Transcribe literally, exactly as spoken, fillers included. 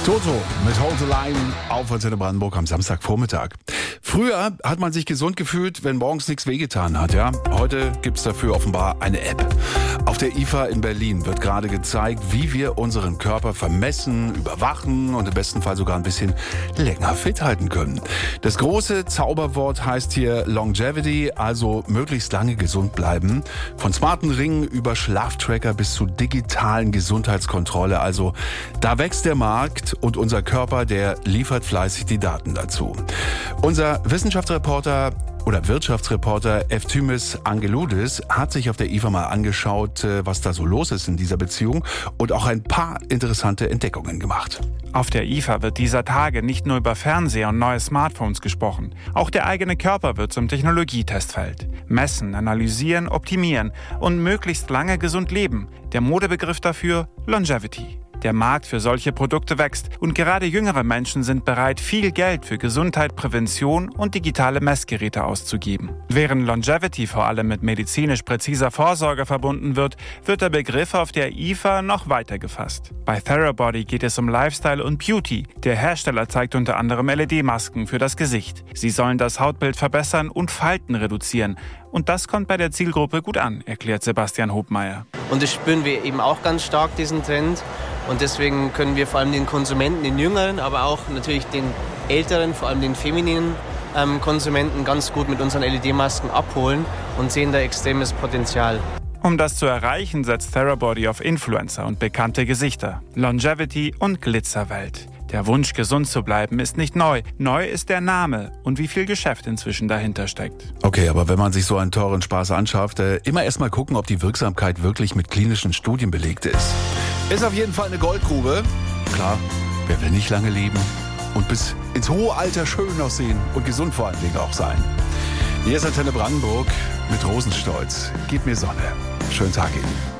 Toto mit Hold the Line auf Antenne Brandenburg am Samstagvormittag. Früher hat man sich gesund gefühlt, wenn morgens nichts wehgetan hat, ja. Heute gibt's dafür offenbar eine App. Auf der I F A in Berlin wird gerade gezeigt, wie wir unseren Körper vermessen, überwachen und im besten Fall sogar ein bisschen länger fit halten können. Das große Zauberwort heißt hier Longevity, also möglichst lange gesund bleiben. Von smarten Ringen über Schlaftracker bis zu digitalen Gesundheitskontrolle. Also da wächst der Markt und unser Körper, der liefert fleißig die Daten dazu. Unser Wissenschaftsreporter oder Wirtschaftsreporter Efthymis Angeloudis hat sich auf der I F A mal angeschaut, was da so los ist in dieser Beziehung und auch ein paar interessante Entdeckungen gemacht. Auf der I F A wird dieser Tage nicht nur über Fernseher und neue Smartphones gesprochen. Auch der eigene Körper wird zum Technologietestfeld. Messen, analysieren, optimieren und möglichst lange gesund leben. Der Modebegriff dafür Longevity. Der Markt für solche Produkte wächst und gerade jüngere Menschen sind bereit, viel Geld für Gesundheit, Prävention und digitale Messgeräte auszugeben. Während Longevity vor allem mit medizinisch präziser Vorsorge verbunden wird, wird der Begriff auf der I F A noch weiter gefasst. Bei Therabody geht es um Lifestyle und Beauty. Der Hersteller zeigt unter anderem L E D-Masken für das Gesicht. Sie sollen das Hautbild verbessern und Falten reduzieren. Und das kommt bei der Zielgruppe gut an, erklärt Sebastian Hobmeier. Und das spüren wir eben auch ganz stark, diesen Trend. Und deswegen können wir vor allem den Konsumenten, den Jüngeren, aber auch natürlich den Älteren, vor allem den femininen ähm, Konsumenten ganz gut mit unseren L E D-Masken abholen und sehen da extremes Potenzial. Um das zu erreichen, setzt Therabody auf Influencer und bekannte Gesichter, Longevity und Glitzerwelt. Der Wunsch, gesund zu bleiben, ist nicht neu. Neu ist der Name und wie viel Geschäft inzwischen dahinter steckt. Okay, aber wenn man sich so einen teuren Spaß anschafft, äh, immer erst mal gucken, ob die Wirksamkeit wirklich mit klinischen Studien belegt ist. Ist auf jeden Fall eine Goldgrube. Klar, wer will nicht lange leben und bis ins hohe Alter schön aussehen und gesund vor allen Dingen auch sein. Hier ist Antenne Brandenburg mit Rosenstolz. Gib mir Sonne. Schönen Tag Ihnen.